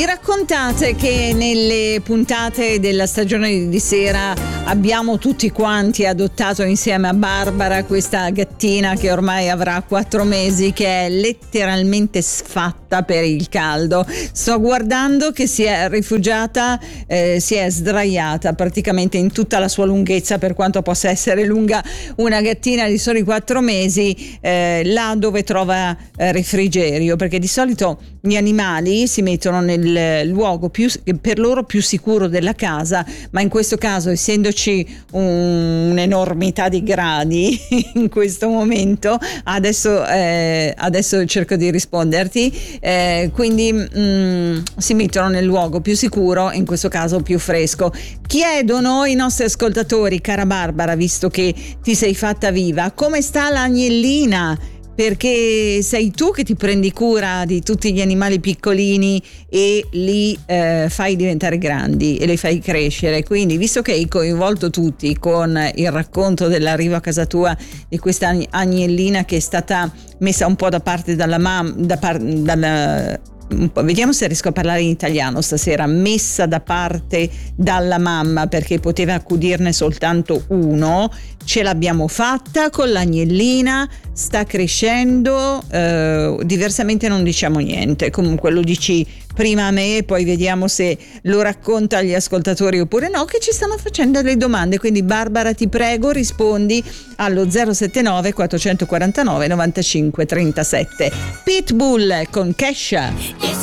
Mi raccontate che nelle puntate della stagione di sera abbiamo tutti quanti adottato insieme a Barbara questa gattina che ormai avrà 4 mesi, che è letteralmente sfatta per il caldo. Sto guardando che si è rifugiata, si è sdraiata praticamente in tutta la sua lunghezza, per quanto possa essere lunga una gattina di soli 4 mesi, là dove trova refrigerio, perché di solito gli animali si mettono nel luogo per loro più sicuro della casa, ma in questo caso, essendoci un'enormità di gradi in questo momento, adesso cerco di risponderti, quindi si mettono nel luogo più sicuro, in questo caso più fresco. Chiedono i nostri ascoltatori, cara Barbara, visto che ti sei fatta viva, come sta l'agnellina? Perché sei tu che ti prendi cura di tutti gli animali piccolini e li fai diventare grandi e li fai crescere, quindi visto che hai coinvolto tutti con il racconto dell'arrivo a casa tua di questa agnellina che è stata messa un po' da parte dalla vediamo se riesco a parlare in italiano stasera, messa da parte dalla mamma perché poteva accudirne soltanto uno, ce l'abbiamo fatta con l'agnellina, sta crescendo, diversamente non diciamo niente, comunque lo dici prima a me e poi vediamo se lo racconta agli ascoltatori oppure no, che ci stanno facendo delle domande. Quindi Barbara, ti prego, rispondi allo 079 449 95 37. Pitbull con Kesha.